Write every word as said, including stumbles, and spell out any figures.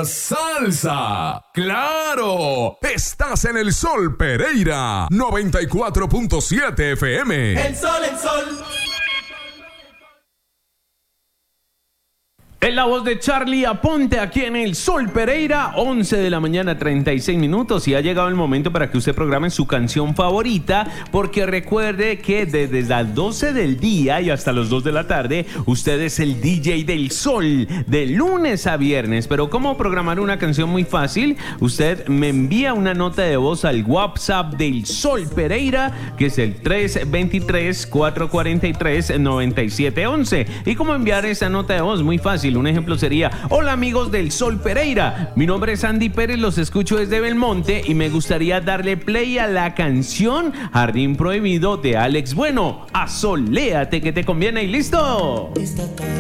salsa. ¡Claro! Estás en el Sol Pereira, noventa y cuatro punto siete F M. El sol, el sol. En la voz de Charlie Aponte aquí en el Sol Pereira, once de la mañana, treinta y seis minutos, y ha llegado el momento para que usted programe su canción favorita, porque recuerde que desde las doce del día y hasta las dos de la tarde, usted es el D J del Sol, de lunes a viernes. Pero ¿cómo programar una canción? Muy fácil. Usted me envía una nota de voz al WhatsApp del Sol Pereira, que es el tres dos tres, cuatro cuatro tres, nueve siete uno uno. ¿Y cómo enviar esa nota de voz? Muy fácil. Un ejemplo sería: hola amigos del Sol Pereira, mi nombre es Andy Pérez, los escucho desde Belmonte y me gustaría darle play a la canción Jardín Prohibido de Alex Bueno. Asoléate que te conviene y listo.